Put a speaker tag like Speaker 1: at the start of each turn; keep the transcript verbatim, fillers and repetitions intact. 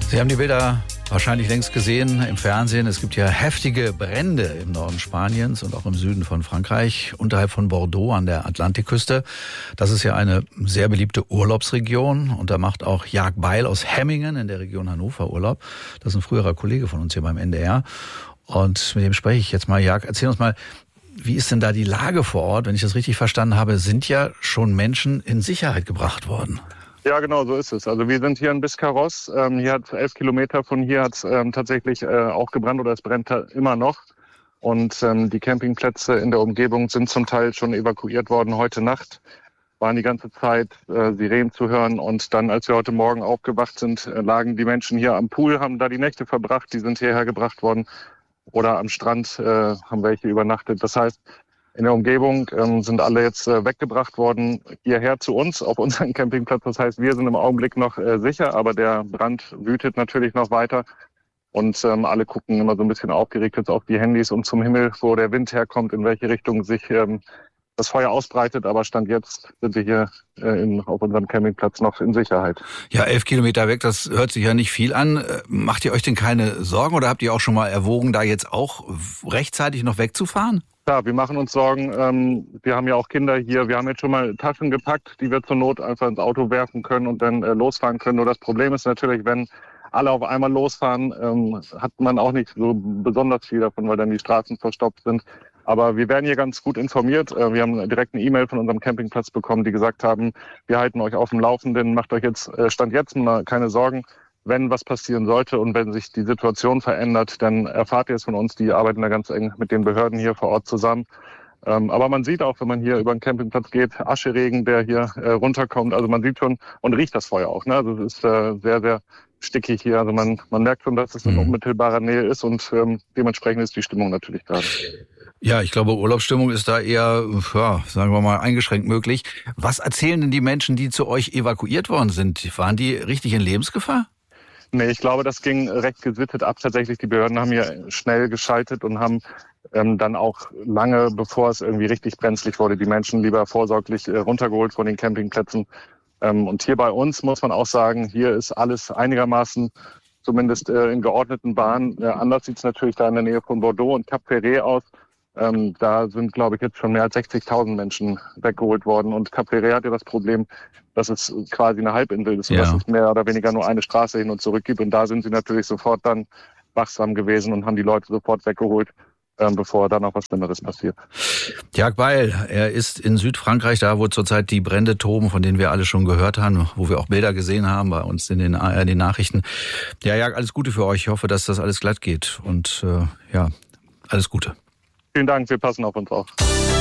Speaker 1: Sie haben die Bilder wahrscheinlich längst gesehen im Fernsehen. Es gibt ja heftige Brände im Norden Spaniens und auch im Süden von Frankreich, unterhalb von Bordeaux an der Atlantikküste. Das ist ja eine sehr beliebte Urlaubsregion und da macht auch Jörg Beil aus Hemmingen in der Region Hannover Urlaub. Das ist ein früherer Kollege von uns hier beim N D R und mit dem spreche ich jetzt mal. Jörg, erzähl uns mal, wie ist denn da die Lage vor Ort? Wenn ich das richtig verstanden habe, sind ja schon Menschen in Sicherheit gebracht worden.
Speaker 2: Ja, genau, so ist es. Also wir sind hier in Biscarrosse. Ähm, hier hat elf Kilometer von hier hat es ähm, tatsächlich äh, auch gebrannt oder es brennt immer noch. Und ähm, die Campingplätze in der Umgebung sind zum Teil schon evakuiert worden. Heute Nacht waren die ganze Zeit äh, Sirenen zu hören. Und dann, als wir heute Morgen aufgewacht sind, äh, lagen die Menschen hier am Pool, haben da die Nächte verbracht. Die sind hierher gebracht worden. Oder am Strand äh, haben welche übernachtet. Das heißt, in der Umgebung ähm, sind alle jetzt äh, weggebracht worden hierher zu uns auf unseren Campingplatz. Das heißt, wir sind im Augenblick noch äh, sicher, aber der Brand wütet natürlich noch weiter. Und ähm, alle gucken immer so ein bisschen aufgeregt jetzt auf die Handys und zum Himmel, wo der Wind herkommt, in welche Richtung sich ähm, das Feuer ausbreitet. Aber Stand jetzt sind wir hier äh, in, auf unserem Campingplatz noch in Sicherheit.
Speaker 1: Ja, elf Kilometer weg, das hört sich ja nicht viel an. Macht ihr euch denn keine Sorgen oder habt ihr auch schon mal erwogen, da jetzt auch rechtzeitig noch wegzufahren?
Speaker 2: Ja, wir machen uns Sorgen. Ähm, wir haben ja auch Kinder hier. Wir haben jetzt schon mal Taschen gepackt, die wir zur Not einfach ins Auto werfen können und dann äh, losfahren können. Nur das Problem ist natürlich, wenn alle auf einmal losfahren, ähm, hat man auch nicht so besonders viel davon, weil dann die Straßen verstopft sind. Aber wir werden hier ganz gut informiert. Äh, wir haben direkt eine E-Mail von unserem Campingplatz bekommen, die gesagt haben, wir halten euch auf dem Laufenden, macht euch jetzt äh, Stand jetzt mal keine Sorgen. Wenn was passieren sollte und wenn sich die Situation verändert, dann erfahrt ihr es von uns. Die arbeiten da ganz eng mit den Behörden hier vor Ort zusammen. Ähm, aber man sieht auch, wenn man hier über den Campingplatz geht, Ascheregen, der hier äh, runterkommt. Also man sieht schon und riecht das Feuer auch. Ne? Also es ist äh, sehr, sehr stickig hier. Also man, man merkt schon, dass es in unmittelbarer Nähe ist und ähm, dementsprechend ist die Stimmung natürlich gerade.
Speaker 1: Ja, ich glaube, Urlaubsstimmung ist da eher, ja, sagen wir mal, eingeschränkt möglich. Was erzählen denn die Menschen, die zu euch evakuiert worden sind? Waren die richtig in Lebensgefahr?
Speaker 2: Nee, ich glaube, das ging recht gesittet ab. Tatsächlich, die Behörden haben hier schnell geschaltet und haben ähm, dann auch lange, bevor es irgendwie richtig brenzlig wurde, die Menschen lieber vorsorglich äh, runtergeholt von den Campingplätzen. Ähm, und hier bei uns muss man auch sagen, hier ist alles einigermaßen, zumindest äh, in geordneten Bahnen. Äh, anders sieht es natürlich da in der Nähe von Bordeaux und Cap Ferret aus. Ähm, da sind, glaube ich, jetzt schon mehr als sechzigtausend Menschen weggeholt worden. Und Cap Ferret hat ja das Problem, dass es quasi eine Halbinsel ist und ja. dass es mehr oder weniger nur eine Straße hin und zurück gibt. Und da sind sie natürlich sofort dann wachsam gewesen und haben die Leute sofort weggeholt, ähm, bevor dann noch was Schlimmeres passiert.
Speaker 1: Jörg Beil, er ist in Südfrankreich, da wo zurzeit die Brände toben, von denen wir alle schon gehört haben, wo wir auch Bilder gesehen haben bei uns in den, äh, den Nachrichten. Ja, Jörg, alles Gute für euch. Ich hoffe, dass das alles glatt geht und äh, ja, alles Gute.
Speaker 2: Vielen Dank, wir passen auf uns auf.